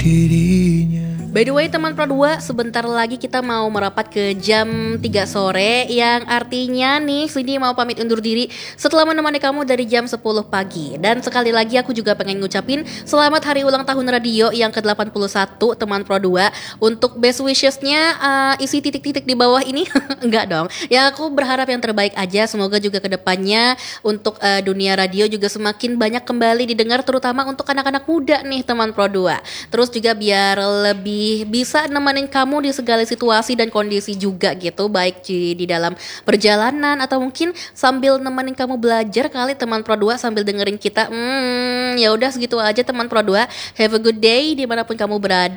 dirinya. By the way teman Pro 2, sebentar lagi kita mau merapat ke jam 3 sore, yang artinya nih Cindy mau pamit undur diri setelah menemani kamu dari jam 10 pagi. Dan sekali lagi aku juga pengen ngucapin selamat hari ulang tahun radio yang ke-81 teman Pro 2. Untuk best wishes-nya isi titik-titik di bawah ini. Enggak dong. Ya aku berharap yang terbaik aja, semoga juga kedepannya untuk dunia radio juga semakin banyak kembali didengar, terutama untuk anak-anak muda nih teman Pro 2. Terus juga biar lebih bisa nemenin kamu di segala situasi dan kondisi juga gitu, baik di dalam perjalanan atau mungkin sambil nemenin kamu belajar kali teman Pro 2 sambil dengerin kita. Ya udah segitu aja teman Pro 2. Have a good day dimanapun kamu berada.